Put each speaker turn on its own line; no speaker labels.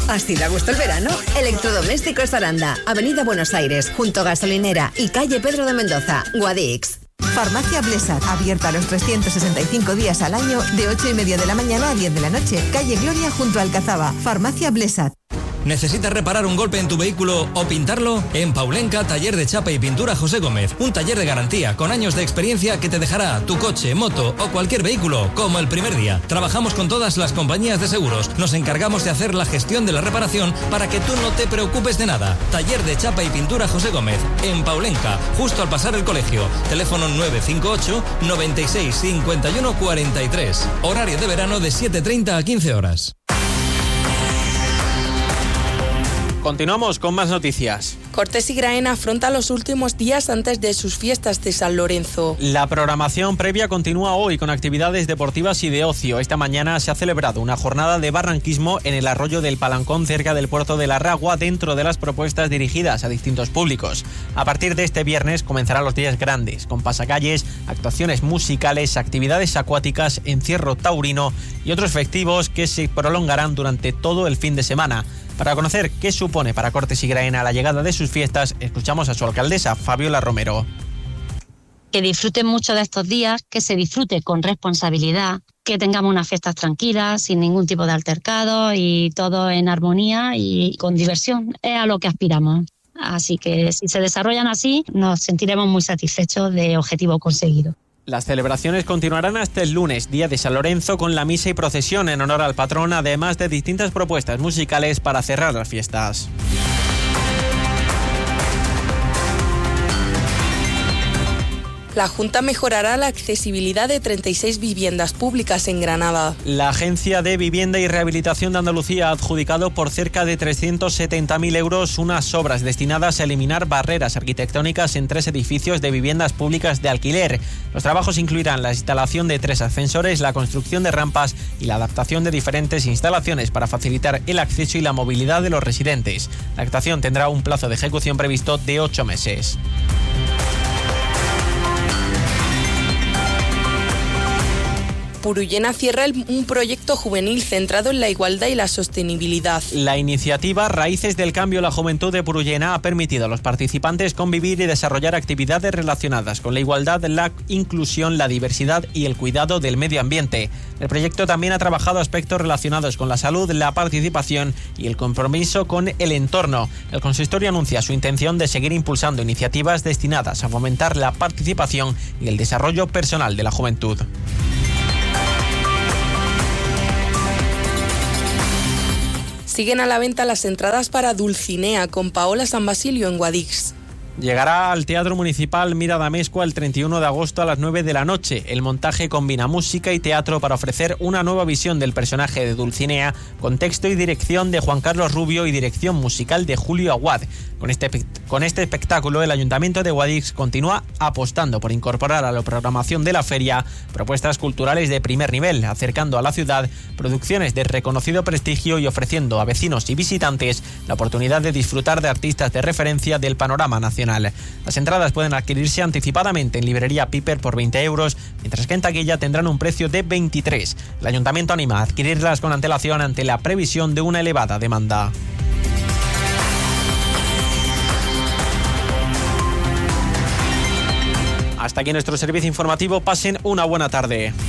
¿Así da gusto el verano? Electrodomésticos Aranda, Avenida Buenos Aires, junto a Gasolinera y calle Pedro de Mendoza, Guadix.
Farmacia Blesat, abierta los 365 días al año, de 8:30 de la mañana a 10 de la noche. Calle Gloria, junto a Alcazaba. Farmacia Blesat.
¿Necesitas reparar un golpe en tu vehículo o pintarlo? En Paulenca, taller de chapa y pintura José Gómez. Un taller de garantía con años de experiencia que te dejará tu coche, moto o cualquier vehículo como el primer día. Trabajamos con todas las compañías de seguros. Nos encargamos de hacer la gestión de la reparación para que tú no te preocupes de nada. Taller de chapa y pintura José Gómez. En Paulenca, justo al pasar el colegio. Teléfono 958 96 51 43. Horario de verano de 7:30 a 15 horas.
Continuamos con más noticias.
Cortés y Graena afronta los últimos días antes de sus fiestas de San Lorenzo.
La programación previa continúa hoy con actividades deportivas y de ocio. Esta mañana se ha celebrado una jornada de barranquismo en el arroyo del Palancón, cerca del puerto de La Ragua, dentro de las propuestas dirigidas a distintos públicos. A partir de este viernes comenzarán los días grandes, con pasacalles, actuaciones musicales, actividades acuáticas, encierro taurino y otros festivos que se prolongarán durante todo el fin de semana. Para conocer qué supone para Cortés y Graena la llegada de sus fiestas, escuchamos a su alcaldesa, Fabiola Romero.
Que disfruten mucho de estos días, que se disfrute con responsabilidad, que tengamos unas fiestas tranquilas, sin ningún tipo de altercado y todo en armonía y con diversión. Es a lo que aspiramos. Así que si se desarrollan así, nos sentiremos muy satisfechos de objetivo conseguido.
Las celebraciones continuarán hasta el lunes, día de San Lorenzo, con la misa y procesión en honor al patrón, además de distintas propuestas musicales para cerrar las fiestas.
La Junta mejorará la accesibilidad de 36 viviendas públicas en Granada.
La Agencia de Vivienda y Rehabilitación de Andalucía ha adjudicado por cerca de 370.000 euros unas obras destinadas a eliminar barreras arquitectónicas en 3 edificios de viviendas públicas de alquiler. Los trabajos incluirán la instalación de 3 ascensores, la construcción de rampas y la adaptación de diferentes instalaciones para facilitar el acceso y la movilidad de los residentes. La actuación tendrá un plazo de ejecución previsto de 8 meses.
Purullena cierra un proyecto juvenil centrado en la igualdad y la sostenibilidad.
La iniciativa Raíces del Cambio La Juventud de Purullena ha permitido a los participantes convivir y desarrollar actividades relacionadas con la igualdad, la inclusión, la diversidad y el cuidado del medio ambiente. El proyecto también ha trabajado aspectos relacionados con la salud, la participación y el compromiso con el entorno. El consistorio anuncia su intención de seguir impulsando iniciativas destinadas a fomentar la participación y el desarrollo personal de la juventud.
Siguen a la venta las entradas para Dulcinea con Paola San Basilio en Guadix.
Llegará al Teatro Municipal Mira Damescua el 31 de agosto a las 9 de la noche. El montaje combina música y teatro para ofrecer una nueva visión del personaje de Dulcinea, con texto y dirección de Juan Carlos Rubio y dirección musical de Julio Aguad. Con este espectáculo, el Ayuntamiento de Guadix continúa apostando por incorporar a la programación de la feria propuestas culturales de primer nivel, acercando a la ciudad producciones de reconocido prestigio y ofreciendo a vecinos y visitantes la oportunidad de disfrutar de artistas de referencia del panorama nacional. Las entradas pueden adquirirse anticipadamente en librería Piper por 20 euros, mientras que en taquilla tendrán un precio de 23. El Ayuntamiento anima a adquirirlas con antelación ante la previsión de una elevada demanda. Hasta aquí nuestro servicio informativo. Pasen una buena tarde.